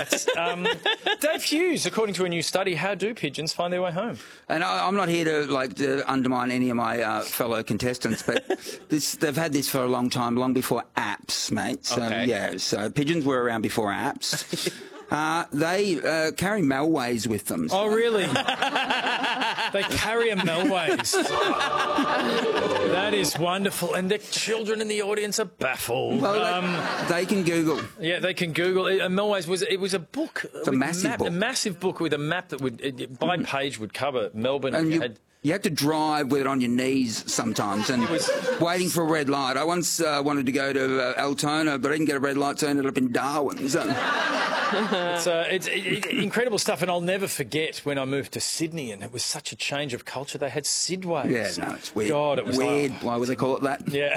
that. Dave Hughes, according to a new study, how do pigeons find their way home? And I'm not here to undermine any of my fellow contestants, but they've had this for a long time, long before apps, mate. So Okay. so pigeons were around before apps. They carry Melways with them. Oh, really? They carry a Melways. That is wonderful. And the children in the audience are baffled. Well, they can Google. Yeah, they can Google. A Melways was a book. It's a massive book. A massive book with a map that would, by page, would cover Melbourne. And you had to drive with it on your knees sometimes and waiting for a red light. I once wanted to go to Altona, but I didn't get a red light, so I ended up in Darwin. So. It's incredible stuff, and I'll never forget when I moved to Sydney, and it was such a change of culture. They had Sidways. Yeah, no, it's weird. God, it was weird. Why would they call it that? Yeah.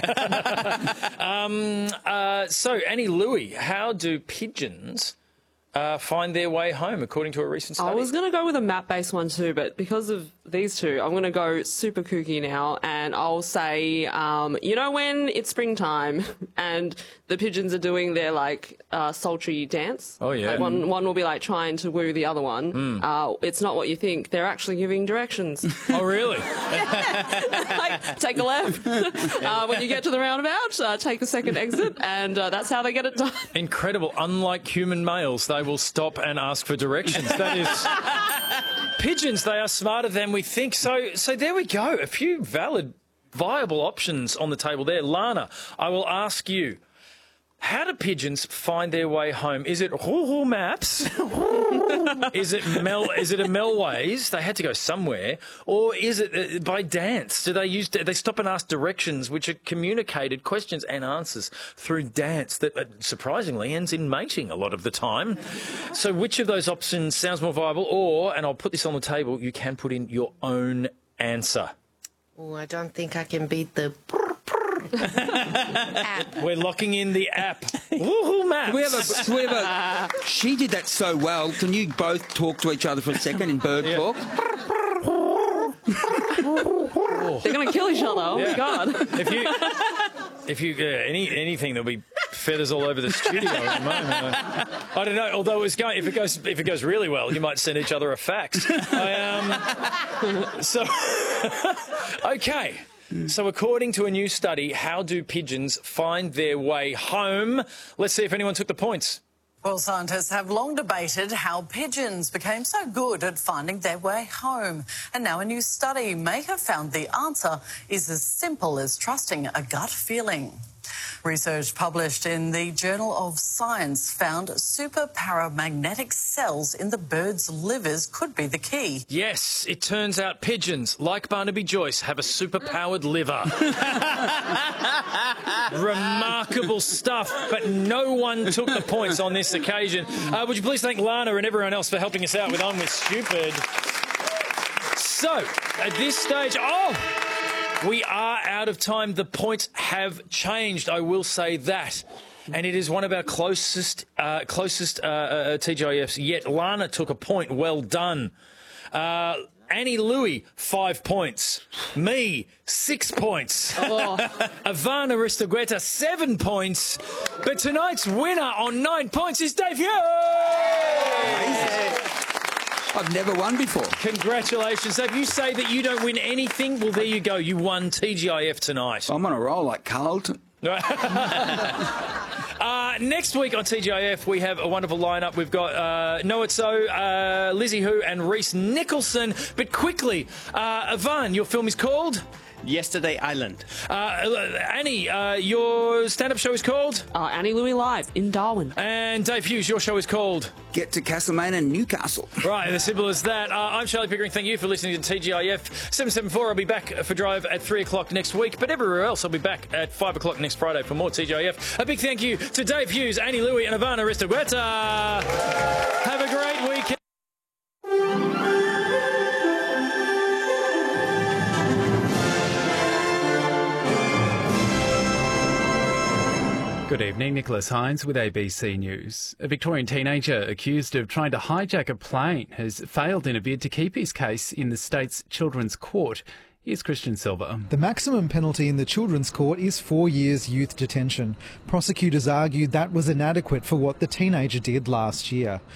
So, Annie Louie, how do pigeons find their way home, according to a recent study? I was going to go with a map-based one too, but because of these two, I'm going to go super kooky now, and I'll say, you know when it's springtime and the pigeons are doing their, sultry dance? Oh, yeah. Like one will be, trying to woo the other one. It's not what you think. They're actually giving directions. Oh, really? Take a left. When you get to the roundabout, take a second exit, and that's how they get it done. Incredible. Unlike human males, they will stop and ask for directions. That is... Pigeons, they are smarter than we think. So there we go. A few valid, viable options on the table there. Lana, I will ask you, how do pigeons find their way home? Is it Google Maps? Is it a Melways? They had to go somewhere. Or is it by dance? Do they stop and ask directions, which are communicated questions and answers through dance that surprisingly ends in mating a lot of the time? So which of those options sounds more viable? Or, and I'll put this on the table, you can put in your own answer. Oh, I don't think I can beat the app. We're locking in the app. Woohoo, Maps. She did that so well. Can you both talk to each other for a second in bird talk? They're going to kill each other. Oh, my God. If you anything, there'll be feathers all over the studio at the moment. I don't know. Although if it goes really well, you might send each other a fax. Okay. So according to a new study, how do pigeons find their way home? Let's see if anyone took the points. Well, scientists have long debated how pigeons became so good at finding their way home. And now a new study may have found the answer is as simple as trusting a gut feeling. Research published in the Journal of Science found super paramagnetic cells in the birds' livers could be the key. Yes, it turns out pigeons, like Barnaby Joyce, have a super-powered liver. Remarkable stuff, but no one took the points on this occasion. Would you please thank Lana and everyone else for helping us out with On With Stupid. So, at this stage... we are out of time. The points have changed, I will say that. And it is one of our closest TGIFs yet. Lana took a point. Well done. Annie Louie, 5 points. Me, 6 points. Oh. Ivana Aristogueta, 7 points. But tonight's winner on 9 points is Dave Hughes. I've never won before. Congratulations. So if you say that you don't win anything, well, there you go. You won TGIF tonight. I'm on a roll like Carlton. Next week on TGIF, we have a wonderful lineup. We've got Noah Tso, Lizzie Hu and Reese Nicholson. But quickly, Ivan, your film is called... Yesterday Island. Annie, your stand-up show is called? Annie Louie Live in Darwin. And Dave Hughes, your show is called? Get to Castlemaine and Newcastle. Right, as simple as that. I'm Charlie Pickering. Thank you for listening to TGIF 774. I'll be back for Drive at 3 o'clock next week. But everywhere else, I'll be back at 5 o'clock next Friday for more TGIF. A big thank you to Dave Hughes, Annie Louie and Ivana Aristogueta. Have a great weekend. Good evening, Nicholas Hines with ABC News. A Victorian teenager accused of trying to hijack a plane has failed in a bid to keep his case in the state's Children's Court. Here's Christian Silver. The maximum penalty in the Children's Court is 4 years youth detention. Prosecutors argued that was inadequate for what the teenager did last year.